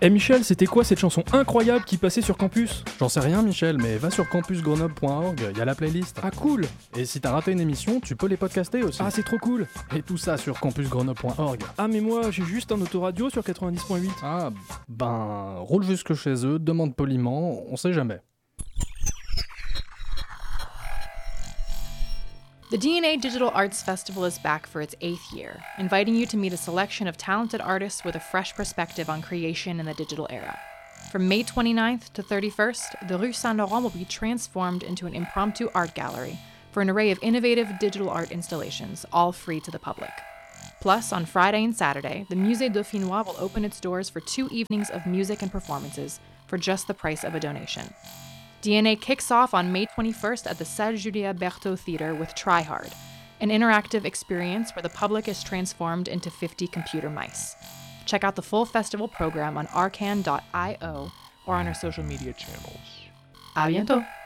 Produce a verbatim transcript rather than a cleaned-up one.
Eh Michel, c'était quoi cette chanson incroyable qui passait sur campus? J'en sais rien Michel, mais va sur campus grenoble point org, il y a la playlist. Ah cool. Et si t'as raté une émission, tu peux les podcaster aussi. Ah c'est trop cool. Et tout ça sur campus grenoble point org. Ah mais moi j'ai juste un autoradio sur quatre-vingt-dix point huit. Ah ben, roule jusque chez eux, demande poliment, on sait jamais. The D N A Digital Arts Festival is back for its eighth year, inviting you to meet a selection of talented artists with a fresh perspective on creation in the digital era. From May twenty-ninth to thirty-first, the Rue Saint-Laurent will be transformed into an impromptu art gallery for an array of innovative digital art installations, all free to the public. Plus, on Friday and Saturday, the Musée Dauphinois will open its doors for two evenings of music and performances for just the price of a donation. D N A kicks off on May twenty-first at the Salle Julia Berthaud Theatre with Try Hard, an interactive experience where the public is transformed into fifty computer mice. Check out the full festival program on arcan dot io or on our social media channels. À bientôt!